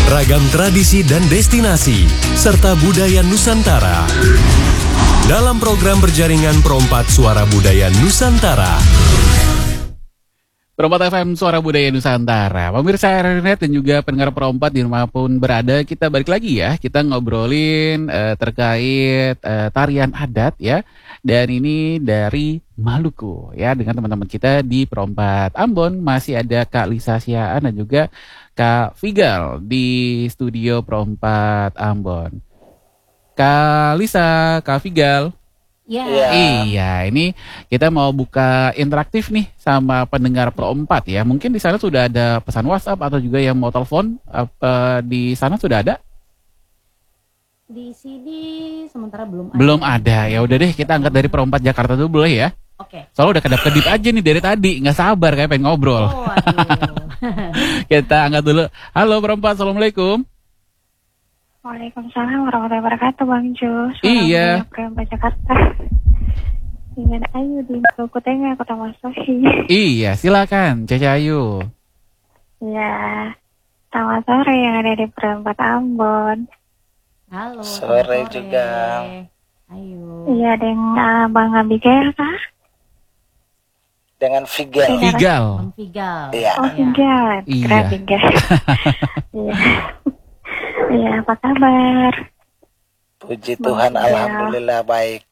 Ragam tradisi dan destinasi, serta budaya Nusantara. Dalam program berjaringan Perompat Suara Budaya Nusantara. Perompat FM Suara Budaya Nusantara. Pemirsa RRNet dan juga pendengar Perompat di rumah pun berada, kita balik lagi ya. Kita ngobrolin terkait tarian adat ya. Dan ini dari Maluku ya, dengan teman-teman kita di Perompat Ambon. Masih ada Kak Lisa Siaan dan juga Kak Figal di studio Perompat Ambon. Kak Lisa, Kak Figal. Ya. Iya, ini kita mau buka interaktif nih sama pendengar Perompat ya. Mungkin di sana sudah ada pesan WhatsApp atau juga yang mau telepon, di sana sudah ada? Di sini sementara belum ada. Belum ada. Ya udah deh, kita angkat dari Perompat Jakarta dulu boleh ya? Oke. Soalnya udah kedap-kedip aja nih dari tadi, nggak sabar kayak pengen ngobrol. Oh, aduh. Kita angkat dulu. Halo Perompat, Assalamualaikum. Waalaikumsalam warahmatullahi wabarakatuh, Bang Jo. Iya. Perompat Jakarta. Dengan Ayu di Maluku Tengah, Kota Masohi. Iya, silakan Caca Ayu. Ya, selamat sore yang ada di Perompat Ambon. Halo. Sore juga. Ayo. Iya, dengan Bang Abigail kah? Dengan Figal. Figal. Bang Figal. Iya. Oh, Figal. Iya. Keren Figal. Iya. Iya, apa kabar? Puji Tuhan, alhamdulillah baik.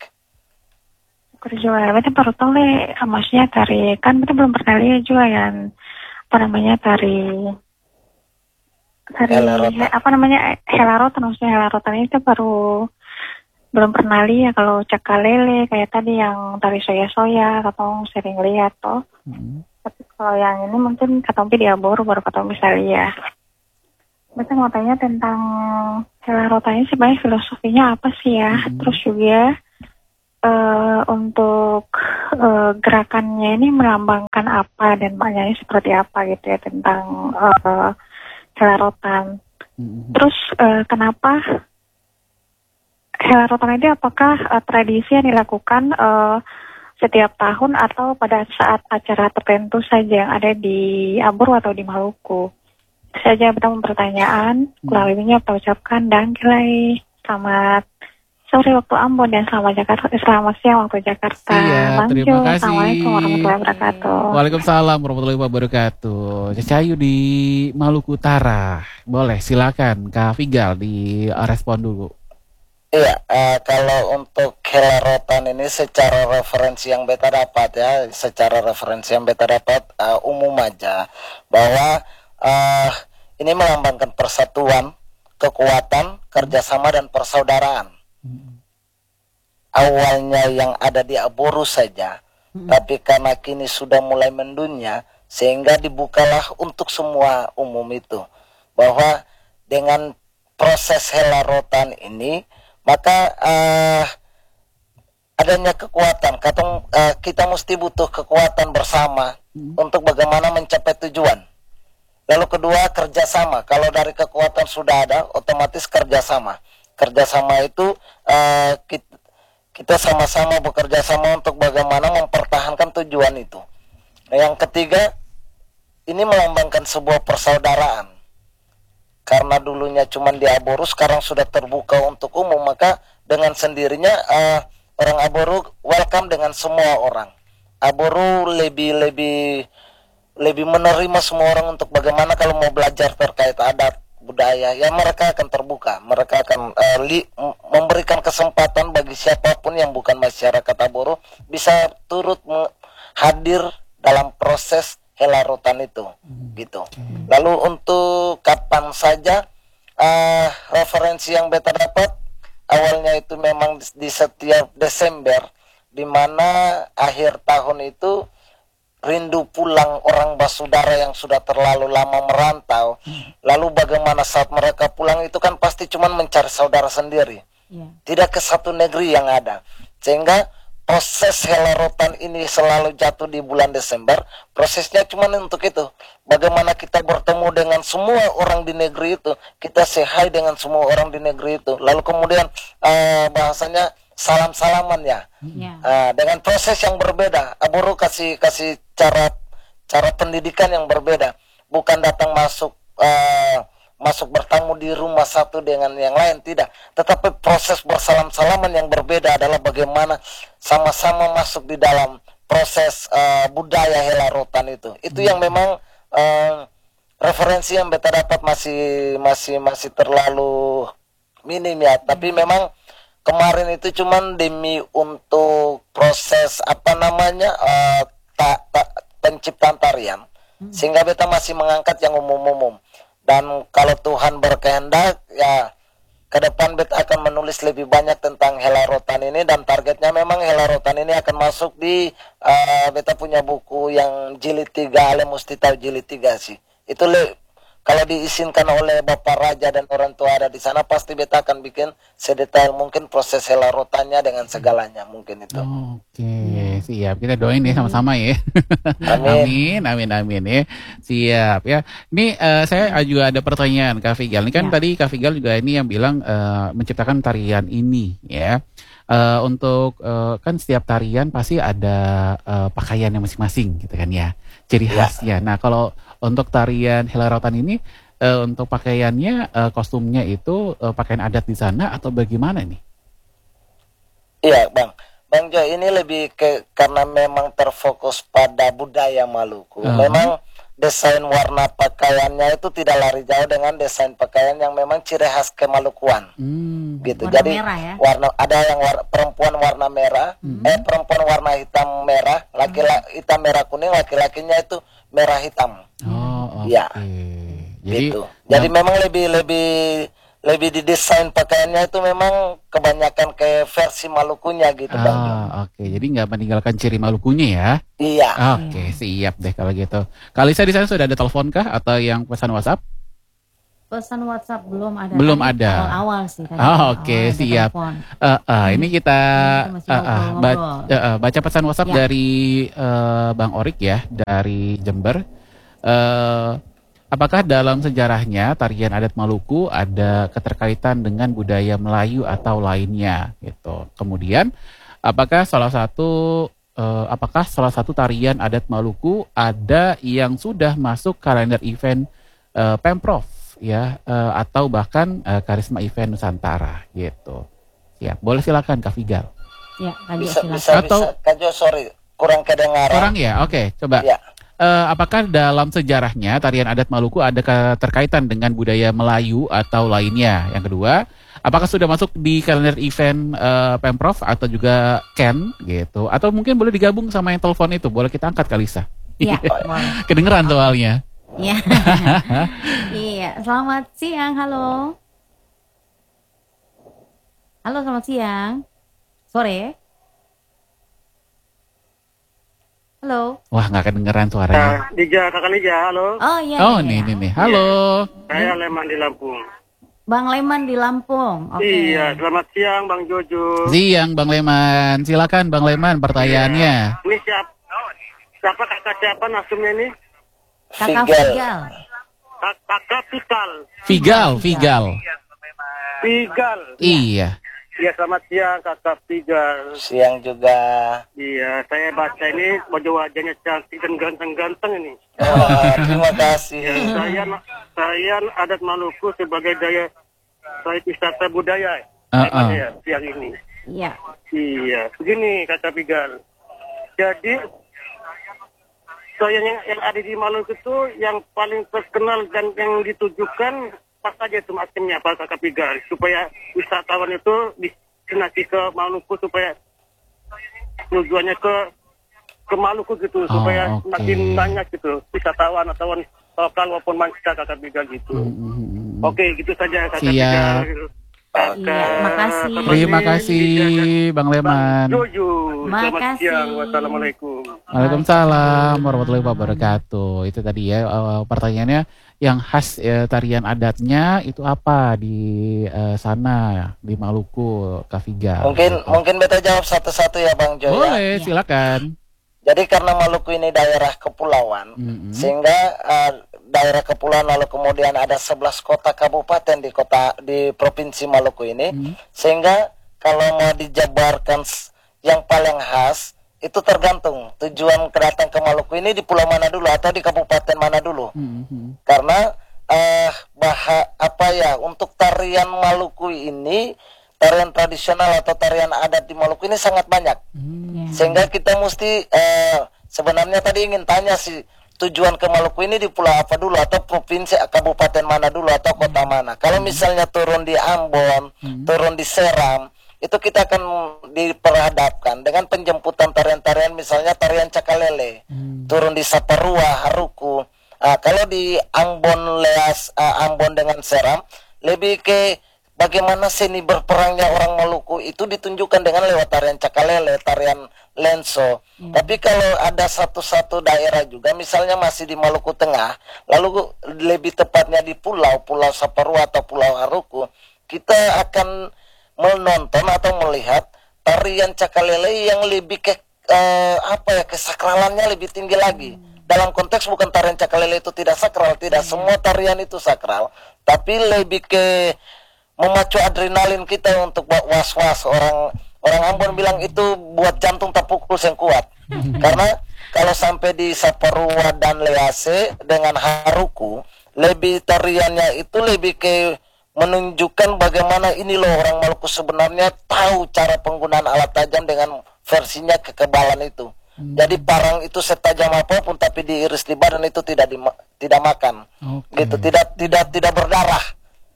Kerja, beta baru tahu maksudnya tari, kan beta belum pernah lihat juga yang apa namanya tari Helarotan. apa namanya helarotan, maksudnya helarotan itu baru belum pernah lihat. Kalau cakalele kayak tadi yang tari soya-soya katong sering lihat toh. Tapi kalau yang ini mungkin katong di Aboru baru katong bisa lihat. Beta mau tanya tentang helarotannya sebenarnya filosofinya apa sih ya? Terus juga untuk gerakannya ini melambangkan apa dan maknanya seperti apa gitu ya tentang helarotan. Terus kenapa helarotan itu apakah tradisi yang dilakukan setiap tahun atau pada saat acara tertentu saja yang ada di Abur atau di Maluku? Saja bertemu pertanyaan, melalui apa ucapkan dan kilai selamat sore waktu Ambon dan selamat siang waktu Jakarta. Iya, terima kasih. Assalamualaikum warahmatullahi wabarakatuh. Waalaikumsalam warahmatullahi wabarakatuh. Caca Ayu di Maluku Utara. Boleh, silakan Kak Figal di respon dulu. Iya, kalau untuk helarotan ini secara referensi yang beta dapat ya, umum aja bahwa ini melambangkan persatuan, kekuatan, kerjasama dan persaudaraan. Awalnya yang ada di Aboru saja, tapi karena kini sudah mulai mendunia, sehingga dibukalah untuk semua umum itu. Bahwa dengan proses helarotan ini, maka adanya kekuatan. Kita mesti butuh kekuatan bersama untuk bagaimana mencapai tujuan. Lalu kedua, kerjasama. Kalau dari kekuatan sudah ada, otomatis kerjasama. Kerjasama itu kita sama-sama bekerja sama untuk bagaimana mempertahankan tujuan itu. Nah, yang ketiga, ini melambangkan sebuah persaudaraan. Karena dulunya cuma di Aboru, sekarang sudah terbuka untuk umum, maka dengan sendirinya orang Aboru welcome dengan semua orang. Aboru lebih menerima semua orang untuk bagaimana kalau mau belajar terkait adat budaya, ya mereka akan terbuka, mereka akan memberikan kesempatan bagi siapapun yang bukan masyarakat Aboru bisa turut hadir dalam proses helarotan itu, gitu. Lalu untuk kapan saja, referensi yang beta dapat awalnya itu memang di setiap Desember, di mana akhir tahun itu rindu pulang orang basudara yang sudah terlalu lama merantau. Lalu bagaimana saat mereka pulang itu kan pasti cuma mencari saudara sendiri, tidak ke satu negeri yang ada. Sehingga proses helarotan ini selalu jatuh di bulan Desember. Prosesnya cuma untuk itu, bagaimana kita bertemu dengan semua orang di negeri itu, kita say hi dengan semua orang di negeri itu. Lalu kemudian bahasanya salam-salaman ya. Dengan proses yang berbeda. Aboru kasih cara pendidikan yang berbeda. Bukan datang masuk bertamu kamu di rumah satu dengan yang lain, tidak. Tetapi proses bersalam-salaman yang berbeda adalah bagaimana sama-sama masuk di dalam proses budaya Hela Rotan itu. Itu yang memang referensi yang beta dapat masih terlalu minim ya. Tapi memang kemarin itu cuman demi untuk proses penciptaan tarian, sehingga beta masih mengangkat yang umum-umum. Dan kalau Tuhan berkehendak, ya ke depan beta akan menulis lebih banyak tentang Hela Rotan ini, dan targetnya memang Hela Rotan ini akan masuk di beta punya buku yang jilid 3, Ale mesti tahu jilid 3 sih. Itu kalau diizinkan oleh Bapak Raja dan orang tua ada di sana, pasti beta akan bikin sedetail mungkin proses Hela Rotannya dengan segalanya, mungkin itu. Oke, siap. Kita doain ya sama-sama ya. Amin. amin ya. Siap ya. Ini saya juga ada pertanyaan Kak Figal. Ini kan tadi Kak Figal juga ini yang bilang menciptakan tarian ini ya. Untuk kan setiap tarian pasti ada pakaiannya masing-masing gitu kan ya. Ciri khasnya. Nah, kalau untuk tarian Hela Rotan ini untuk pakaiannya, kostumnya itu pakaian adat di sana atau bagaimana nih? Iya, Bang Jo, ini lebih karena memang terfokus pada budaya Maluku. Memang desain warna pakaiannya itu tidak lari jauh dengan desain pakaian yang memang ciri khas kemalukuan. Gitu. Warna Jadi merah ya? ada yang perempuan warna merah, perempuan warna hitam merah, laki-laki hitam merah kuning, laki-lakinya itu merah hitam. Oh, ya. Jadi, gitu. Jadi memang lebih didesain pakaiannya itu memang kebanyakan ke versi Malukunya gitu, Bang Jo. Oke. Jadi nggak meninggalkan ciri Malukunya ya? Iya. Oke, siap deh kalau gitu. Kalisa di sana sudah ada telepon kah atau yang pesan WhatsApp? Pesan WhatsApp belum ada. Belum Tadi ada. Awal-awal sih. Tadi Oke, awal ada siap. telepon. Ini kita Masih ngobrol-ngobrol. baca pesan WhatsApp Ya. dari Bang Orik ya, dari Jember. Apakah dalam sejarahnya tarian adat Maluku ada keterkaitan dengan budaya Melayu atau lainnya gitu. Kemudian apakah salah satu tarian adat Maluku ada yang sudah masuk kalender event Pemprov ya, atau bahkan Karisma Event Nusantara gitu. Siap. Boleh silakan Kak Figal. Ya, Kak Jo, Bisa, silakan. Kak Jo, sorry, kurang kedengaran. Kurang ya? Oke, coba. Ya. Apakah dalam sejarahnya tarian adat Maluku ada keterkaitan dengan budaya Melayu atau lainnya? Yang kedua, apakah sudah masuk di kalender event Pemprov atau juga Ken gitu? Atau mungkin boleh digabung sama yang telepon itu? Boleh kita angkat Kalisa? Iya, boleh. Kedengeran soalnya. Iya. Iya, selamat siang, halo. Halo, selamat siang. Sore. Halo. Wah, nggak kedengeran suaranya. Kakak Lija, halo. Oh iya. Oh, iya. nih. Halo. Saya Leman di Lampung. Bang Leman di Lampung. Oke. Iya, selamat siang Bang Jojo. Siang Bang Leman. Silakan Bang Leman pertanyaannya. Ini siapa kakak siapa nasumnya ini? Kakak Figal. Figal. Kakak Pikal. Figal. Pigal. Iya. Iya, selamat siang Kakak Pigal. Siang juga. Iya, saya baca ini wajah-wajahnya cantik dan ganteng-ganteng ini. Terima kasih. Saya adat Maluku sebagai daya wisata budaya. Siang ini. Iya. Iya, begini kata Pigal. Jadi yang ada di Maluku itu yang paling terkenal dan yang ditujukan apa saja itu maksudnya Pak Kakak Pigal, supaya wisatawan itu destinasi ke Maluku supaya tujuannya ke Maluku gitu, supaya makin banyak gitu wisatawan lokal maupun mancanegara Kakak Pigal gitu. Oke, gitu saja Kakak Pigal. Makasih. Terima kasih Bang Leman. Selamat siang. Wassalamualaikum. Waalaikumsalam warahmatullahi wabarakatuh. Itu tadi ya pertanyaannya, yang khas tarian adatnya itu apa di sana di Maluku, Kak Figal. Mungkin beta jawab satu-satu ya Bang Jo. Boleh, silakan. Jadi karena Maluku ini daerah kepulauan, sehingga daerah kepulauan lalu kemudian ada 11 kota kabupaten di provinsi Maluku ini, sehingga kalau mau dijabarkan yang paling khas itu tergantung tujuan kedatang ke Maluku ini di pulau mana dulu atau di kabupaten mana dulu. Karena untuk tarian Maluku ini, tarian tradisional atau tarian adat di Maluku ini sangat banyak. Sehingga kita mesti sebenarnya tadi ingin tanya sih, tujuan ke Maluku ini di pulau apa dulu, atau provinsi, kabupaten mana dulu, atau kota mana. Kalau misalnya turun di Ambon, turun di Seram, itu kita akan diperhadapkan dengan penjemputan tarian-tarian, misalnya tarian Cakalele, turun di Saparua, Haruku. Kalau di Ambon, Ambon dengan Seram, lebih ke bagaimana seni berperangnya orang Maluku itu ditunjukkan dengan lewat tarian Cakalele, tarian Lenso. Tapi kalau ada satu daerah juga, misalnya masih di Maluku Tengah, lalu lebih tepatnya di Pulau Saparua atau Pulau Haruku, kita akan menonton atau melihat tarian Cakalele yang lebih ke kesakralannya lebih tinggi lagi. Dalam konteks bukan tarian Cakalele itu tidak sakral, tidak semua tarian itu sakral, tapi lebih ke memacu adrenalin kita untuk was-was. Orang Ambon bilang itu buat jantung terpukul yang kuat. Karena kalau sampai di Saparua dan Lease dengan Haruku, lebih tariannya itu lebih ke menunjukkan bagaimana ini loh orang Maluku sebenarnya tahu cara penggunaan alat tajam dengan versinya kekebalan itu. Jadi parang itu setajam apapun tapi diiris di badan itu tidak makan. Gitu, tidak berdarah.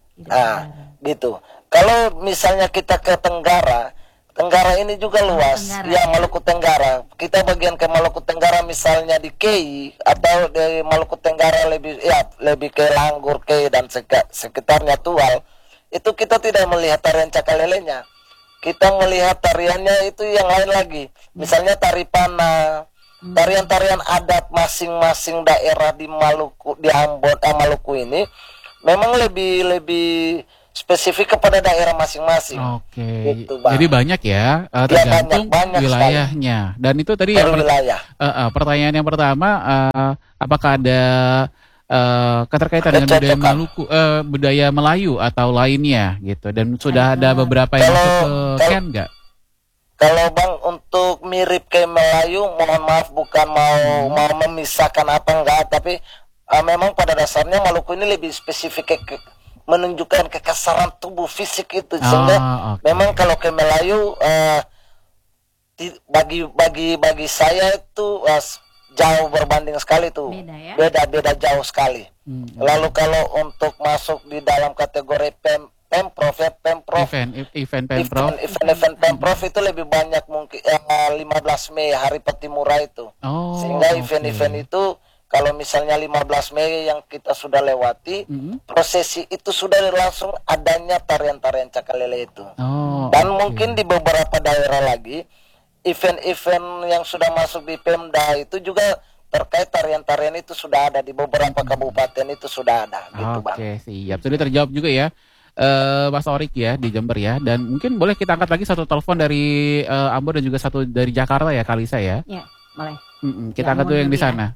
Gitu. Kalau misalnya kita ke Tenggara ini juga luas. Maluku Tenggara. Kita bagian ke Maluku Tenggara misalnya di Kei atau di Maluku Tenggara lebih ke Langgur, Kei dan sekitarnya Tual. Itu kita tidak melihat tarian Cakalelenya. Kita melihat tariannya itu yang lain lagi. Misalnya tari Pana, tarian-tarian adat masing-masing daerah di Maluku, di Ambon, Maluku ini memang lebih spesifik kepada daerah masing-masing. Gitu, jadi banyak ya, tergantung banyak wilayahnya. sekali. Dan itu tadi pertanyaan yang pertama, apakah ada keterkaitan dengan budaya Maluku, budaya Melayu atau lainnya gitu? Dan sudah ada beberapa yang masuk ke Ken nggak? Kalau Bang untuk mirip ke Melayu, mohon maaf bukan mau memisahkan apa enggak, tapi memang pada dasarnya Maluku ini lebih spesifik menunjukkan kekasaran tubuh fisik itu, sehingga memang kalau ke Melayu bagi saya itu jauh berbanding sekali tuh, beda jauh sekali. Lalu kalau untuk masuk di dalam kategori Pemprov event Pemprov itu lebih banyak mungkin 15 Mei Hari Peti Murah itu, sehingga event-event itu kalau misalnya 15 Mei yang kita sudah lewati, prosesi itu sudah langsung adanya tarian-tarian Cakalele itu. Dan mungkin di beberapa daerah lagi, event-event yang sudah masuk di Pemda itu juga terkait tarian-tarian itu sudah ada di beberapa kabupaten itu sudah ada. Gitu, Bang. Siap. Sudah terjawab juga ya, Mas Orik ya di Jember ya. Dan mungkin boleh kita angkat lagi satu telepon dari Ambon dan juga satu dari Jakarta ya, Kalisa ya. Ya, boleh. Kita angkat dulu yang di sana.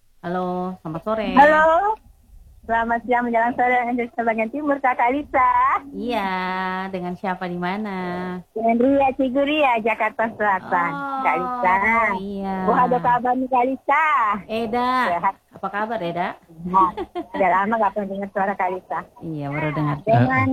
Halo, selamat sore. Halo, selamat siang menjelang sore dengan bagian timur, Kak Kalisa. Iya, dengan siapa di mana? Dengan Ria Ciguria, Jakarta Selatan. Kak Kalisa. Iya. Ada kabar nih Kak Kalisa? Eda, Sehat. apa kabar Eda? Nah, udah lama gak pernah dengar suara Kak Kalisa. Iya, baru dengar. Dengan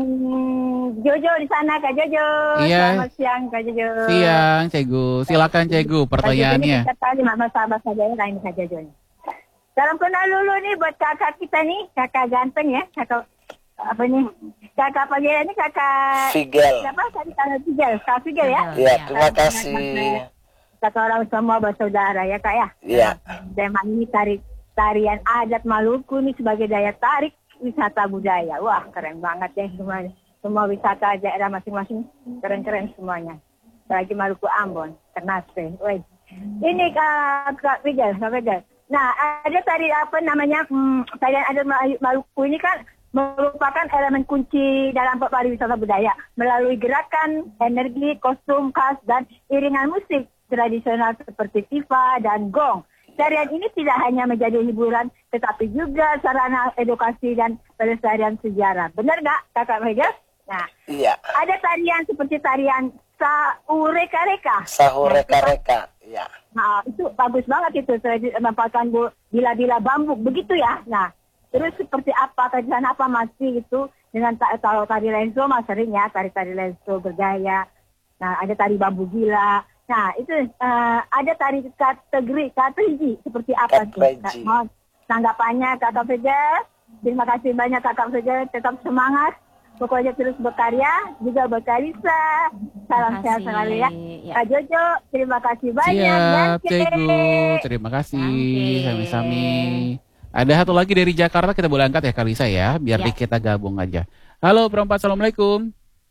Jojo di sana, Kak Jojo. Iya. Selamat siang, Kak Jojo. Siang, Cegu. Silakan Cegu, pertanyaannya. Kita tadi mama sahabat saja yang lain Kak Jojo. Salam kenal dulu nih buat kakak kita nih, kakak ganteng ya, kakak apa nih, kakak pagi ini kakak Figel. Siapa tadi kakak Figel, Kak Figel ya? Iya, terima kasih. Kata orang semua bersaudara ya Kak ya. Iya. Memang ini tarian adat Maluku nih sebagai daya tarik wisata budaya. Wah keren banget ya semuanya. Semua wisata daerah masing-masing keren-keren semuanya. Apalagi Maluku Ambon, Ternate. Woi, ini Kak Figel, Kak Figel. Nah, ada tari apa namanya tarian adat Maluku ini kan merupakan elemen kunci dalam pariwisata budaya melalui gerakan, energi, kostum khas dan iringan musik tradisional seperti tifa dan gong. Tarian ini tidak hanya menjadi hiburan, tetapi juga sarana edukasi dan pelestarian sejarah. Benar nggak, Kakak Mega? Nah, iya. Ada tarian seperti tarian Sahureka-reka. Sahureka-reka, iya. Nah, itu bagus banget itu, memanfaatkan bila-bila bambu, begitu ya. Nah, Terus seperti apa, kajian apa masih itu dengan kalau tari lenso mas sering ya, tari lenso bergaya. Nah, ada tari bambu gila. Nah, itu ada tari kategori seperti apa sih? Mau tanggapannya Kakak Vega? Terima kasih banyak Kakak Vega, tetap semangat. Pokoknya terus berkarya, juga berkarya. Salam sehat selalu ya. Kak Jojo, terima kasih banyak. Siap, Cegu. Terima kasih. Sami-sami. Ada satu lagi dari Jakarta, kita boleh angkat ya Kak Lisa ya, biar kita gabung aja. Halo Perempat, Assalamualaikum.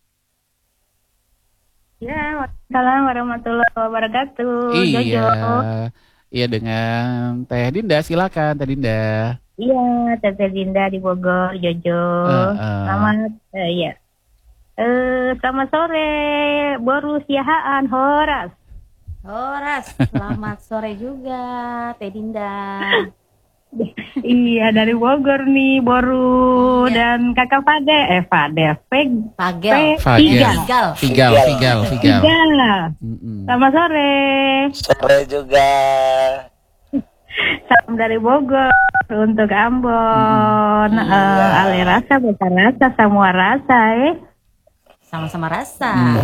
Ya, Waalaikumsalam warahmatullahi wabarakatuh. Iya, Jojo. Iya dengan Teh Dinda, silakan Teh Dinda. Iya, Teh Dinda di Bogor, Jojo. Selamat, selamat sore, Boru Siahaan, Horas. Selamat sore juga Teh Dinda. Iya, dari Bogor nih, Boru dan Kakak Fadel. Figal. Selamat sore. Sore juga. Salam dari Bogor untuk Ambon. Ale rasa, besar rasa, semua rasa Sama-sama rasa.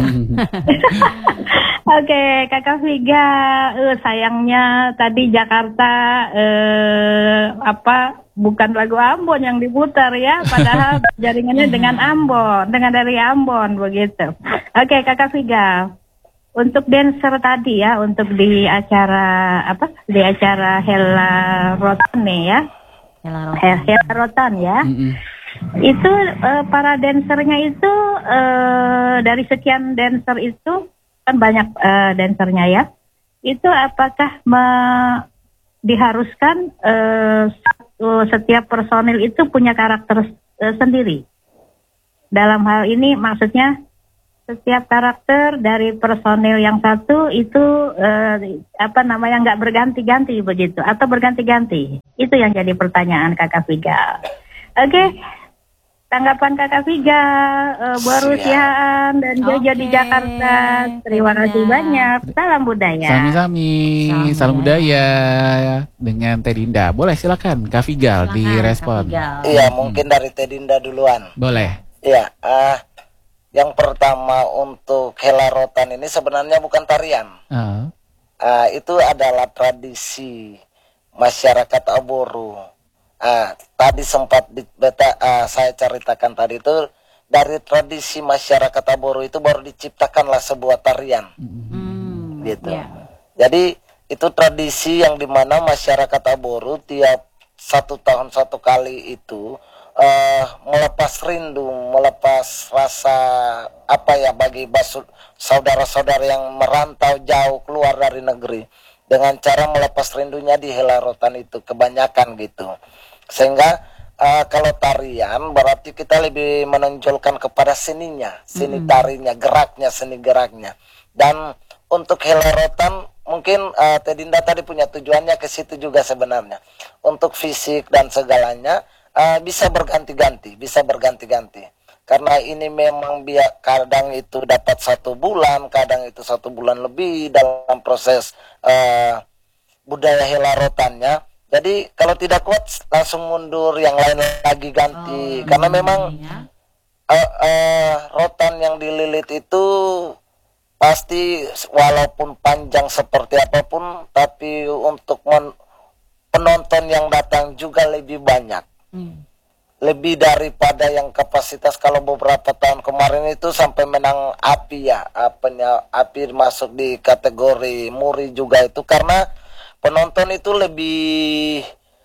Oke, Kakak Viga, sayangnya tadi Jakarta bukan lagu Ambon yang diputar ya, padahal jaringannya dengan dari Ambon begitu. Oke, Kakak Viga, untuk dancer tadi ya, untuk di acara Hela Rotan nih ya, Hela Rotan ya. Itu para dancernya itu dari sekian dancer itu kan banyak dancernya ya. Itu apakah diharuskan setiap personil itu punya karakter sendiri? Dalam hal ini maksudnya setiap karakter dari personil yang satu itu nggak berganti-ganti begitu atau berganti-ganti? Itu yang jadi pertanyaan Kakak Viga. Oke. Tanggapan Kakak Viga, Baru Siaan dan Jojo di Jakarta. Terima kasih banyak. Salam budaya. Sami-sami. Salam budaya dengan Teh Dinda. Boleh silakan Kak Vigal direspon. Iya, mungkin dari Teh Dinda duluan. Boleh. Iya, yang pertama untuk Hela Rotan ini sebenarnya bukan tarian. Itu adalah tradisi masyarakat Aboru. Tadi sempat saya ceritakan tadi itu dari tradisi masyarakat Aboru itu baru diciptakanlah sebuah tarian, gitu. Jadi itu tradisi yang dimana masyarakat Aboru tiap 1 tahun 1 kali itu melepas rindu, melepas rasa bagi saudara-saudara yang merantau jauh keluar dari negeri dengan cara melepas rindunya di Hela Rotan itu kebanyakan gitu. Sehingga kalau tarian berarti kita lebih menonjolkan kepada seninya, seni tarinya, seni geraknya. Dan untuk Hela Rotan mungkin Teh Dinda tadi punya tujuannya ke situ juga sebenarnya. Untuk fisik dan segalanya bisa berganti-ganti. Karena ini memang kadang itu dapat 1 bulan, kadang itu 1 bulan lebih dalam proses budaya Hela Rotannya. Jadi kalau tidak kuat langsung mundur, yang lain lagi ganti. Karena memang rotan yang dililit itu pasti walaupun panjang seperti apapun, tapi untuk penonton yang datang juga lebih banyak. Lebih daripada yang kapasitas. Kalau beberapa tahun kemarin itu sampai menang api api masuk di kategori muri juga itu, karena penonton itu lebih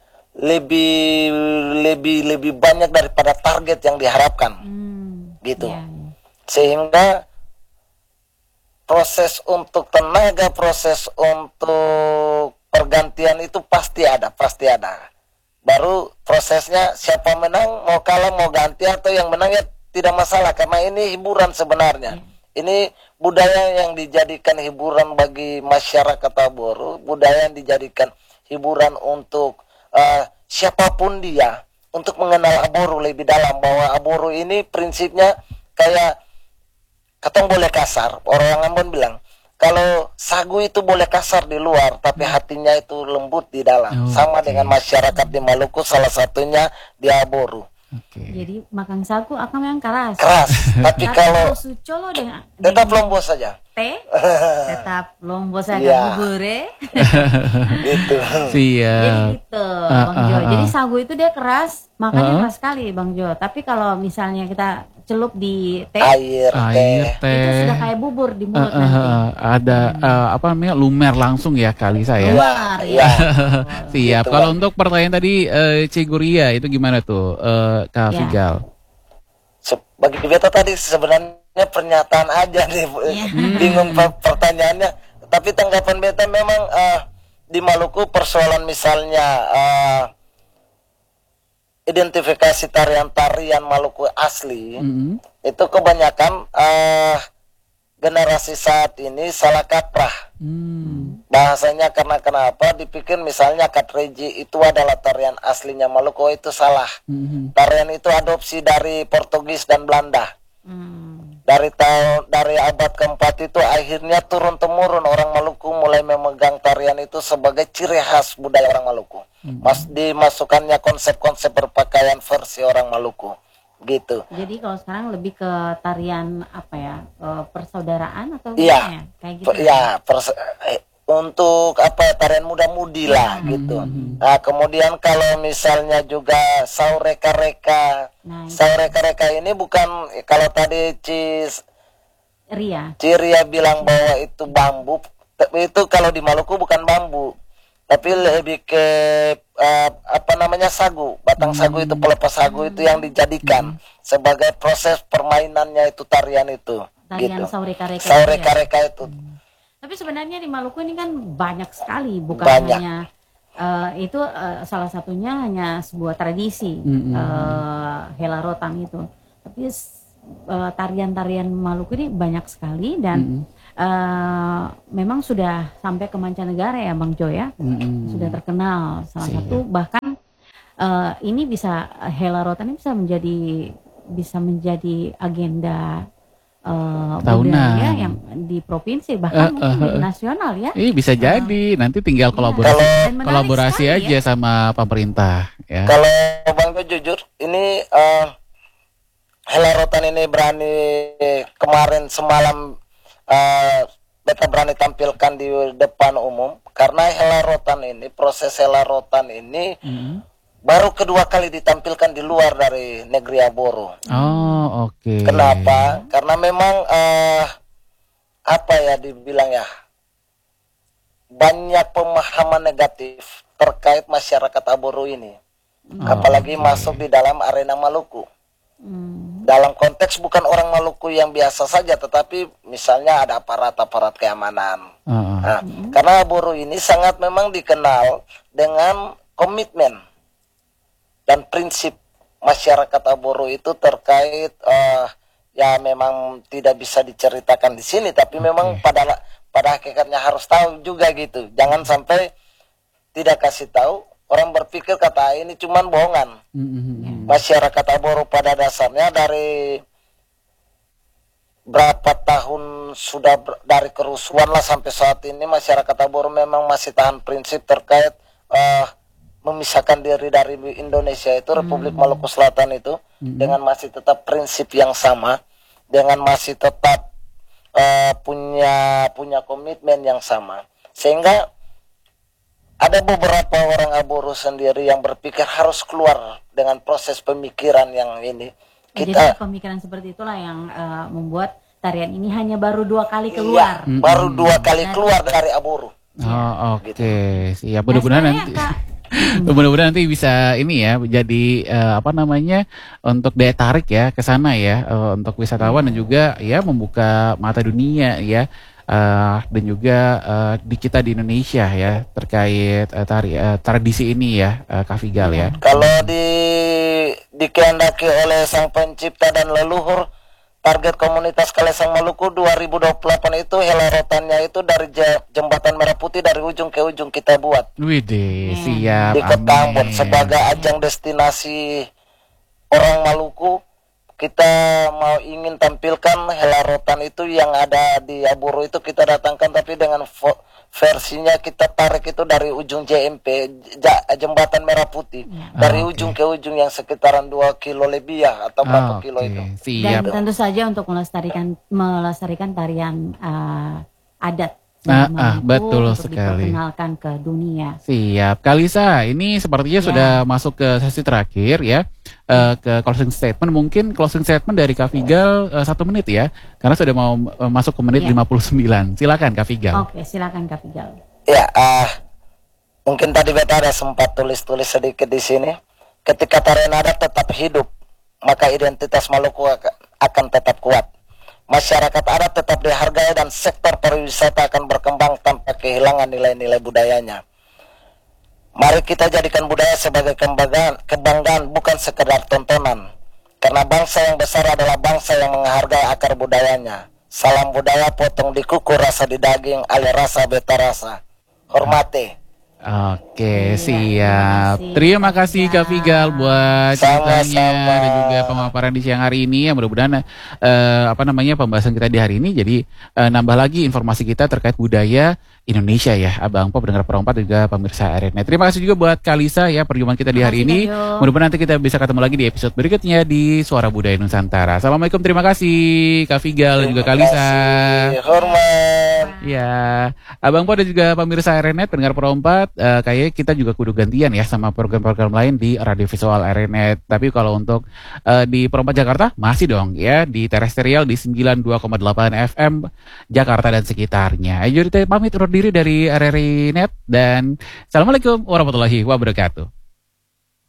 banyak daripada target yang diharapkan, gitu. Sehingga proses untuk tenaga, proses untuk pergantian itu pasti ada. Baru prosesnya siapa menang, mau kalah, mau ganti atau yang menang ya tidak masalah, karena ini hiburan sebenarnya. Ini budaya yang dijadikan hiburan bagi masyarakat Aboru, budaya yang dijadikan hiburan untuk siapapun dia, untuk mengenal Aboru lebih dalam, bahwa Aboru ini prinsipnya kayak, katong boleh kasar, orang Ambon bilang, kalau sagu itu boleh kasar di luar, tapi hatinya itu lembut di dalam. Sama dengan masyarakat di Maluku, salah satunya di Aboru. Jadi makan sagu akan yang keras. Keras, tapi kalau sucolo dengan tetap lombok saja. teh, tetap lombok saja Iya. bubur Gitu. Jadi Siap. gitu, Bang Jo. Jadi sagu itu dia keras, makanya keras sekali, Bang Jo. Tapi kalau misalnya kita celup di teh, Air, Air teh. itu teh. sudah kayak bubur di mulut nanti. Ada apa namanya lumer langsung ya kali saya. Luar, Iya. Siap. Gitu, Kalau Bang. untuk pertanyaan tadi Ciguria itu gimana tuh Kak Ya. Figal? Bagi beta tadi sebenarnya pernyataan aja nih, bingung pertanyaannya. Tapi tanggapan beta memang di Maluku persoalan misalnya identifikasi tarian-tarian Maluku asli itu kebanyakan generasi saat ini salah kaprah. Bahasanya karena kenapa dipikir misalnya Katreji itu adalah tarian aslinya Maluku, itu salah. Tarian itu adopsi dari Portugis dan Belanda. Dari abad keempat itu akhirnya turun temurun orang Maluku mulai memegang tarian itu sebagai ciri khas budaya orang Maluku. Dimasukkannya konsep-konsep berpakaian versi orang Maluku, gitu. Jadi kalau sekarang lebih ke tarian apa ya, persaudaraan atau Iya, gimana ya? Kayak gitu. ya untuk apa ya, tarian muda-mudi lah gitu. Nah, kemudian kalau misalnya juga saureka-reka. Nah, itu Saureka-reka ini bukan, kalau tadi Ria. Ciria bilang bahwa itu bambu, tapi itu kalau di Maluku bukan bambu, tapi lebih ke apa namanya sagu, batang sagu itu, pelepah sagu itu yang dijadikan sebagai proses permainannya itu tarian itu. Tarian Gitu. saureka-reka itu ya? Saureka-reka itu. Tapi sebenarnya di Maluku ini kan banyak sekali, bukan Banyak. hanya itu salah satunya hanya sebuah tradisi Hela Rotan itu. Tapi tarian-tarian Maluku ini banyak sekali dan memang sudah sampai ke mancanegara ya Bang Jo ya, sudah terkenal. Salah satu bahkan ini bisa Hela Rotan ini bisa menjadi agenda budaya yang di provinsi bahkan mungkin di nasional ya. Bisa jadi nanti tinggal Kalau kolaborasi sekali aja sama pemerintah ya. Kalau Bang Jo jujur, ini Hela Rotan ini berani kemarin semalam beta berani tampilkan di depan umum karena Hela Rotan ini, proses Hela Rotan ini baru kedua kali ditampilkan di luar dari negeri Aboro. Oh, oke. Kenapa? Karena memang apa ya dibilang ya, banyak pemahaman negatif terkait masyarakat Aboro ini. Apalagi masuk di dalam arena Maluku. Dalam konteks bukan orang Maluku yang biasa saja, tetapi misalnya ada aparat-aparat keamanan. Nah, karena Aboro ini sangat memang dikenal dengan komitmen dan prinsip masyarakat Aboro itu terkait ya memang tidak bisa diceritakan di sini, tapi memang pada hakikatnya harus tahu juga gitu. Jangan sampai tidak kasih tahu, orang berpikir kata ini cuman bohongan. Masyarakat Aboro pada dasarnya dari berapa tahun sudah dari kerusuhan lah sampai saat ini masyarakat Aboro memang masih tahan prinsip terkait memisahkan diri dari Indonesia itu, Republik Maluku Selatan itu, dengan masih tetap prinsip yang sama, dengan masih tetap punya komitmen yang sama, sehingga ada beberapa orang Aboro sendiri yang berpikir harus keluar dengan proses pemikiran yang ini. Jadi pemikiran seperti itulah yang membuat tarian ini hanya baru 2 kali keluar. Iya, baru 2 kali keluar dari Aboro. Oh, oke. Siap. Mudah-mudahan nanti mudah-mudahan nanti bisa ini ya jadi apa namanya untuk daya tarik ya ke sana ya untuk wisatawan dan juga ya membuka mata dunia ya dan juga di kita di Indonesia ya terkait tradisi ini ya Kak Figal ya. Kalau dikehendaki oleh Sang Pencipta dan leluhur, target komunitas Kalesang Maluku 2028 itu Hela Rotannya itu dari Jembatan Merah Putih dari ujung ke ujung kita buat. Widih, siap. Di Kota Ambon sebagai ajang destinasi orang Maluku kita mau ingin tampilkan helarotan itu yang ada di Aburu itu kita datangkan, tapi dengan versinya kita tarik itu dari ujung JMP, Jembatan Merah Putih, dari ujung ke ujung yang sekitaran 2 kilo lebih ya, atau berapa kilo itu. Siap. Dan tentu saja untuk melestarikan tarian adat. Betul untuk sekali. diperkenalkan ke dunia. Siap. Kalisa, ini sepertinya sudah masuk ke sesi terakhir ya, ke closing statement. Mungkin closing statement dari Kak Figal 1 menit ya, karena sudah mau masuk ke menit 59. Silakan Kak Figal. Oke, silakan Kak Figal. Ya, mungkin tadi beta ada sempat tulis sedikit di sini. Ketika tarian adat tetap hidup, maka identitas Maluku akan tetap kuat. Masyarakat adat tetap dihargai dan sektor pariwisata akan berkembang tanpa kehilangan nilai-nilai budayanya. Mari kita jadikan budaya sebagai kebanggaan, bukan sekedar tontonan. Karena bangsa yang besar adalah bangsa yang menghargai akar budayanya. Salam budaya, potong di kuku, rasa di daging, alih rasa beta rasa. Hormati. Oke, siap. Terima kasih Kak Figal buat ceritanya dan juga pemaparan di siang hari ini. Ya, mudah-mudahan pembahasan kita di hari ini jadi nambah lagi informasi kita terkait budaya Indonesia ya, Abang Po, pendengar perompat juga pemirsa RNet. Terima kasih juga buat Kalisa ya perjumpaan kita di hari ini. Mudah-mudahan nanti kita bisa ketemu lagi di episode berikutnya di Suara Budaya Nusantara. Assalamualaikum, terima kasih Kak Figal dan juga Kalisa. Hormat. Ya, Abang Po dan juga pemirsa RNet, pendengar perompat, kayaknya kita juga kudu gantian ya sama program-program lain di radio visual RNet. Tapi kalau untuk di perompat Jakarta masih dong ya di terestrial di 92,8 FM Jakarta dan sekitarnya. Ayo kita pamit undur diri dari RRI Net dan Assalamualaikum warahmatullahi wabarakatuh.